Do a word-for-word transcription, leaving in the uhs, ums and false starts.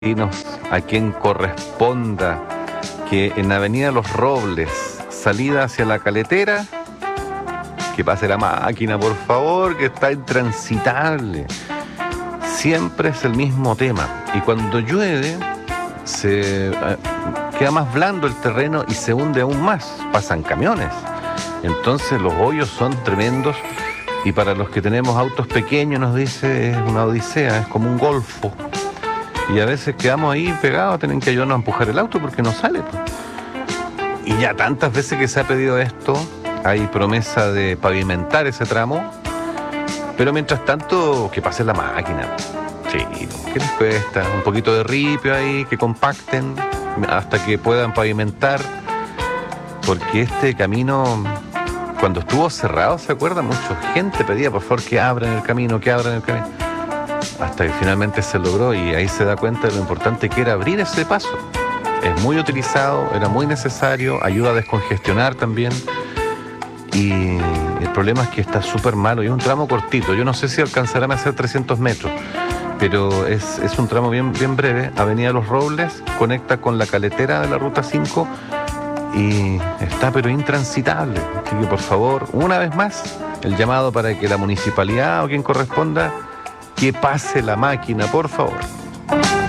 Dinos a quien corresponda que en Avenida Los Robles, salida hacia la Caletera, que pase la máquina, por favor, que está intransitable. Siempre es el mismo tema. Y cuando llueve, se eh, queda más blando el terreno y se hunde aún más. Pasan camiones. Entonces los hoyos son tremendos. Y para los que tenemos autos pequeños, nos dice, es una odisea, es como un golfo. Y a veces quedamos ahí pegados, tienen que ayudarnos a empujar el auto porque no sale, pues. Y ya tantas veces que se ha pedido esto, hay promesa de pavimentar ese tramo, pero mientras tanto, que pase la máquina. Sí, ¿qué les cuesta? Un poquito de ripio ahí, que compacten hasta que puedan pavimentar, porque este camino, cuando estuvo cerrado, ¿se acuerda? Mucha gente pedía, por favor, que abran el camino, que abran el camino. Hasta que finalmente se logró y ahí se da cuenta de lo importante que era abrir ese paso. Es muy utilizado, era muy necesario, ayuda a descongestionar también. Y el problema es que está súper malo y es un tramo cortito. Yo no sé si alcanzarán a hacer trescientos metros, pero es, es un tramo bien, bien breve. Avenida Los Robles conecta con la Caletera de la Ruta cinco y está pero intransitable. Así que por favor, una vez más, el llamado para que la municipalidad o quien corresponda que pase la máquina, por favor.